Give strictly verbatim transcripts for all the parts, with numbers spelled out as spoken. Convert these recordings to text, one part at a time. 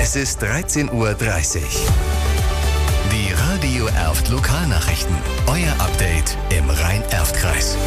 Es ist dreizehn Uhr dreißig. Die Radio Erft Lokalnachrichten. Euer Update im Rhein-Erft-Kreis.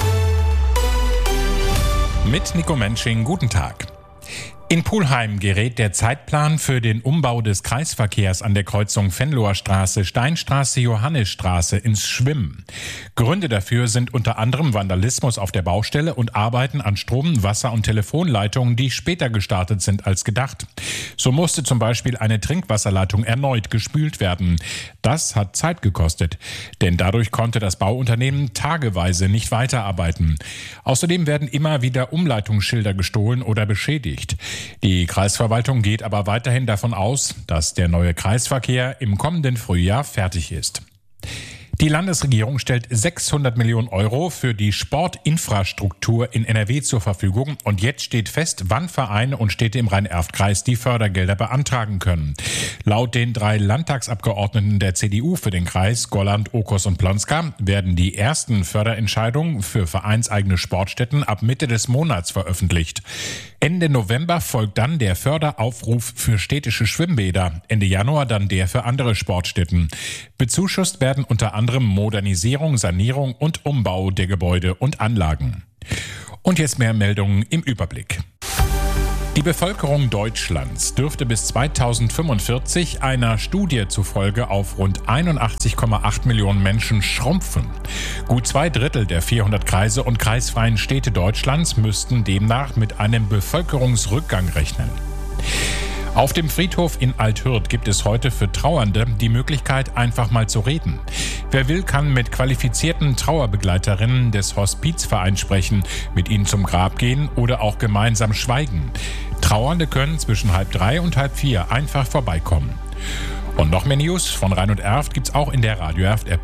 Mit Nico Mensching, guten Tag. In Pulheim gerät der Zeitplan für den Umbau des Kreisverkehrs an der Kreuzung Venloer Straße, Steinstraße, Johannisstraße ins Schwimmen. Gründe dafür sind unter anderem Vandalismus auf der Baustelle und Arbeiten an Strom-, Wasser- und Telefonleitungen, die später gestartet sind als gedacht. So musste zum Beispiel eine Trinkwasserleitung erneut gespült werden. Das hat Zeit gekostet, denn dadurch konnte das Bauunternehmen tageweise nicht weiterarbeiten. Außerdem werden immer wieder Umleitungsschilder gestohlen oder beschädigt. Die Kreisverwaltung geht aber weiterhin davon aus, dass der neue Kreisverkehr im kommenden Frühjahr fertig ist. Die Landesregierung stellt sechshundert Millionen Euro für die Sportinfrastruktur in N R W zur Verfügung. Und jetzt steht fest, wann Vereine und Städte im Rhein-Erft-Kreis die Fördergelder beantragen können. Laut den drei Landtagsabgeordneten der C D U für den Kreis, Golland, Okos und Plonska, werden die ersten Förderentscheidungen für vereinseigene Sportstätten ab Mitte des Monats veröffentlicht. Ende November folgt dann der Förderaufruf für städtische Schwimmbäder. Ende Januar dann der für andere Sportstätten. Bezuschusst werden unter anderem Modernisierung, Sanierung und Umbau der Gebäude und Anlagen. Und jetzt mehr Meldungen im Überblick. Die Bevölkerung Deutschlands dürfte bis zweitausendfünfundvierzig einer Studie zufolge auf rund einundachtzig Komma acht Millionen Menschen schrumpfen. Gut zwei Drittel der vierhundert Kreise und kreisfreien Städte Deutschlands müssten demnach mit einem Bevölkerungsrückgang rechnen. Auf dem Friedhof in Alt-Hürth gibt es heute für Trauernde die Möglichkeit, einfach mal zu reden. Wer will, kann mit qualifizierten Trauerbegleiterinnen des Hospizvereins sprechen, mit ihnen zum Grab gehen oder auch gemeinsam schweigen. Trauernde können zwischen halb drei und halb vier einfach vorbeikommen. Und noch mehr News von Rhein und Erft gibt's auch in der Radio Erft App.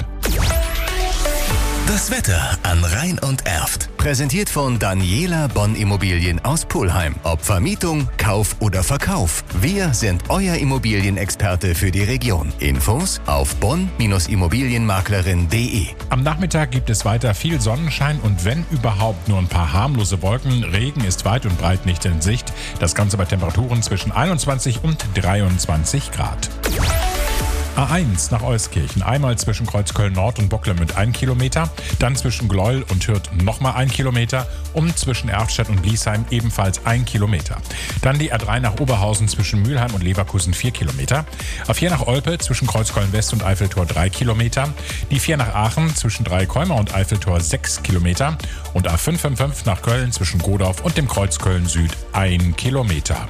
Das Wetter an Rhein und Erft. Präsentiert von Daniela Bonn Immobilien aus Pulheim. Ob Vermietung, Kauf oder Verkauf. Wir sind euer Immobilienexperte für die Region. Infos auf bonn Immobilienmaklerin punkt de. Am Nachmittag gibt es weiter viel Sonnenschein und wenn überhaupt nur ein paar harmlose Wolken. Regen ist weit und breit nicht in Sicht. Das Ganze bei Temperaturen zwischen einundzwanzig und dreiundzwanzig Grad. A eins nach Euskirchen, einmal zwischen Kreuzköln Nord und Bockle mit ein Kilometer, dann zwischen Gleuel und Hürth nochmal ein Kilometer und zwischen Erftstadt und Bliesheim ebenfalls ein Kilometer. Dann die A drei nach Oberhausen zwischen Mülheim und Leverkusen vier Kilometer, A vier nach Olpe zwischen Kreuzköln West und Eiffeltor drei Kilometer, die vier nach Aachen zwischen Dreikäumer und Eiffeltor sechs Kilometer und A fünf fünf fünf nach Köln zwischen Godorf und dem Kreuzköln Süd ein Kilometer.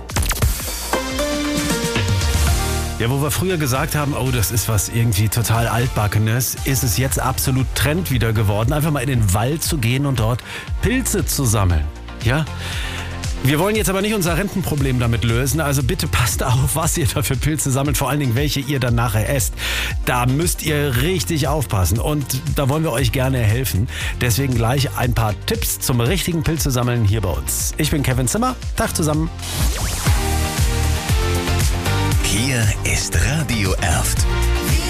Ja, wo wir früher gesagt haben, oh, das ist was irgendwie total Altbackenes, ist es jetzt absolut Trend wieder geworden, einfach mal in den Wald zu gehen und dort Pilze zu sammeln. Ja? Wir wollen jetzt aber nicht unser Rentenproblem damit lösen, also bitte passt auf, was ihr da für Pilze sammelt, vor allen Dingen welche ihr dann nachher esst. Da müsst ihr richtig aufpassen und da wollen wir euch gerne helfen. Deswegen gleich ein paar Tipps zum richtigen Pilzesammeln hier bei uns. Ich bin Kevin Zimmer, Tag zusammen. Hier ist Radio Erft.